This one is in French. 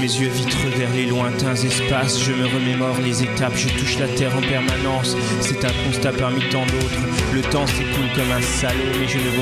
mes yeux vitreux vers les lointains espaces. Je me remémore les étapes, je touche la terre en permanence. C'est un constat parmi tant d'autres. Le temps s'écoule comme un salaud, mais je ne vaux